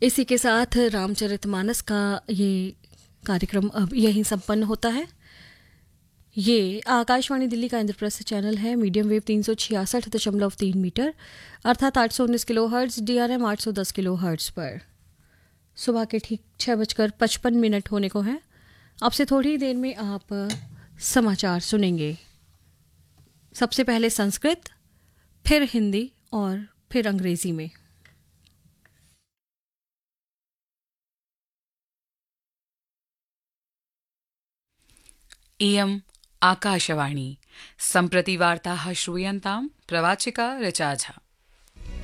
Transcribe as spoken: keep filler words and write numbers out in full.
इसी के साथ रामचरितमानस का ये कार्यक्रम अब यहीं संपन्न होता है। ये आकाशवाणी दिल्ली का इंद्रप्रस्थ चैनल है। मीडियम वेव तीन सौ छियासठ दशमलव तीन मीटर अर्थात आठ सौ उन्नीस kilo hertz, D R M आठ सौ दस किलो हर्ट्ज पर सुबह के ठीक छः बजकर पचपन मिनट होने को है। अब से थोड़ी देर में आप समाचार सुनेंगे। सबसे पहले संस्कृत, फिर हिंदी और फिर अंग्रेजी में। इयम् आकाशवाणी। सम्प्रति वार्ताः श्रूयन्ताम् प्रवाचिका ऋचा झा।